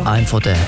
Ein von der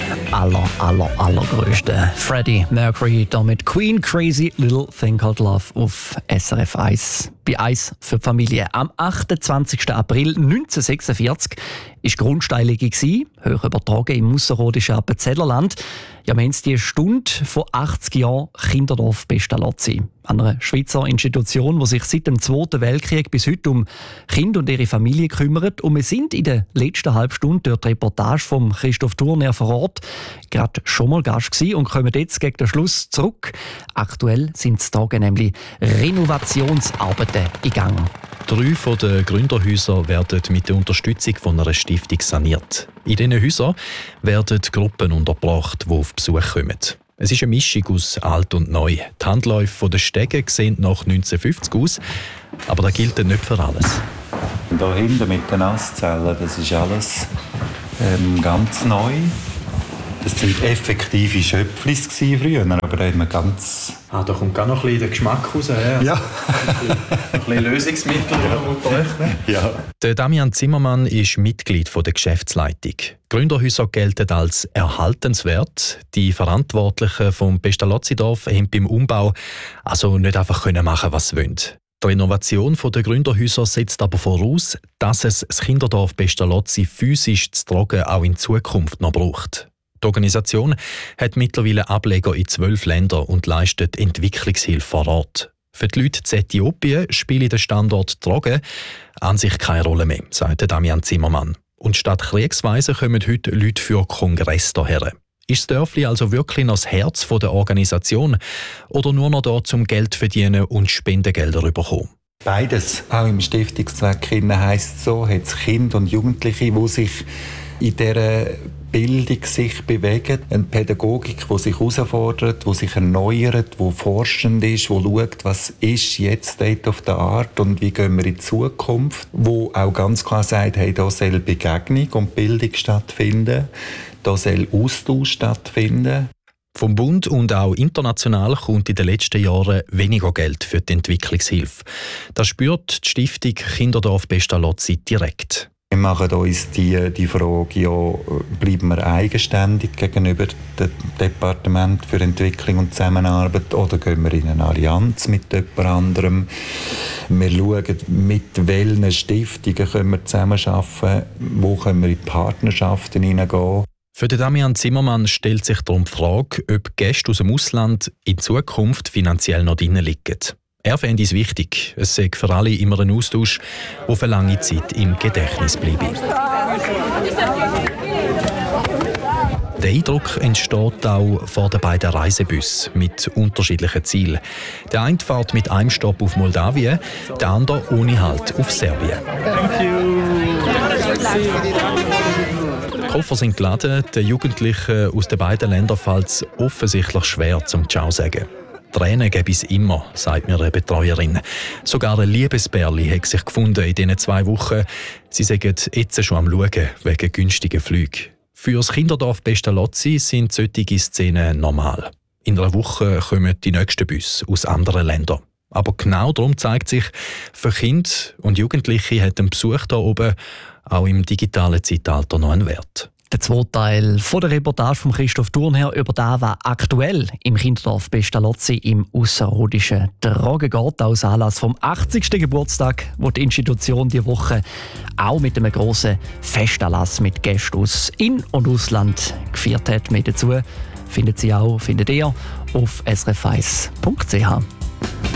allergrößten. Freddie Mercury da mit Queen Crazy Little Thing Called Love auf SRF 1. Bei 1 für die Familie. Am 28. April 1946 war Grundsteinlegung, hoch übertragen im ausserrhodischen Appenzellerland. Ja, wir haben die Stunde vor 80 Jahren Kinderdorf Pestalozzi. Einer Schweizer Institution, die sich seit dem Zweiten Weltkrieg bis heute um Kinder und ihre Familie kümmert. Und wir sind in der letzten halben Stunde durch die Reportage von Christoph Thurner vor Ort gerade schon mal Gast gewesen und kommen jetzt gegen den Schluss zurück. Aktuell sind es Tage nämlich Renovationsarbeiten in Gang. 3 von den Gründerhäusern werden mit der Unterstützung von einer Stiftung saniert. In diesen Häusern werden Gruppen untergebracht, die auf Besuch kommen. Es ist eine Mischung aus alt und neu. Die Handläufe der Stege sehen nach 1950 aus, aber das gilt nicht für alles. Hier hinten mit den Nasszellen, das ist alles ganz neu. Das waren effektive Schöpflis früher, aber immer ganz... Da kommt gar noch ein bisschen der Geschmack raus. Ja. Ein bisschen Lösungsmittel unter euch. Ja. Der Damian Zimmermann ist Mitglied der Geschäftsleitung. Gründerhäuser gelten als erhaltenswert. Die Verantwortlichen vom Pestalozzi-Dorf haben beim Umbau also nicht einfach machen, was sie wollen. Die Renovation der Gründerhäuser setzt aber voraus, dass es das Kinderdorf Pestalozzi physisch zu tragen auch in Zukunft noch braucht. Die Organisation hat mittlerweile Ableger in 12 Ländern und leistet Entwicklungshilfe vor Ort. Für die Leute in Äthiopien spielt der Standort Drogen an sich keine Rolle mehr, sagt Damian Zimmermann. Und statt Kriegsweise kommen heute Leute für Kongress hierher. Ist das Dörfli also wirklich noch das Herz der Organisation oder nur noch da zum Geld verdienen und Spendengelder bekommen? Beides. Auch im Stiftungszweck heisst es so, hat es Kinder und Jugendliche, die sich in dieser Bildung sich bewegen. Eine Pädagogik, die sich herausfordert, die sich erneuert, die forschend ist, die schaut, was ist jetzt State of the Art und wie gehen wir in die Zukunft. Die auch ganz klar sagt, hey, da soll Begegnung und Bildung stattfinden, da soll Austausch stattfinden. Vom Bund und auch international kommt in den letzten Jahren weniger Geld für die Entwicklungshilfe. Das spürt die Stiftung Kinderdorf Pestalozzi direkt. Wir machen uns die Frage, ja, bleiben wir eigenständig gegenüber dem Departement für Entwicklung und Zusammenarbeit oder gehen wir in eine Allianz mit jemand anderem? Wir schauen, mit welchen Stiftungen können wir zusammenarbeiten, wo können wir in Partnerschaften hineingehen. Für den Damian Zimmermann stellt sich darum die Frage, ob Gäste aus dem Ausland in Zukunft finanziell noch drin liegen. Er fände es wichtig. Es sei für alle immer ein Austausch, der für lange Zeit im Gedächtnis bleibe. Der Eindruck entsteht auch vor den beiden Reisebussen mit unterschiedlichen Zielen. Der eine fährt mit einem Stopp auf Moldawien, der andere ohne Halt auf Serbien. Die Koffer sind geladen, den Jugendlichen aus den beiden Ländern fällt es offensichtlich schwer zum Ciao sagen. Tränen gäbe es immer, sagt mir eine Betreuerin. Sogar ein Liebesbärli hat sich gefunden in diesen 2 Wochen. Sie sagen jetzt schon am Schauen wegen günstigen Flügen. Für das Kinderdorf Pestalozzi sind solche Szenen normal. In einer Woche kommen die nächsten Busse aus anderen Ländern. Aber genau darum zeigt sich, für Kinder und Jugendliche hat ein Besuch hier oben auch im digitalen Zeitalter noch einen Wert. Der zweite Teil von der Reportage von Christoph Thurner über das, was aktuell im Kinderdorf Pestalozzi im ausserrhodischen Drogen geht, aus Anlass vom 80. Geburtstag, wo die Institution diese Woche auch mit einem grossen Festanlass mit Gästen aus In- und Ausland gefeiert hat. Mehr dazu findet ihr auf srf1.ch.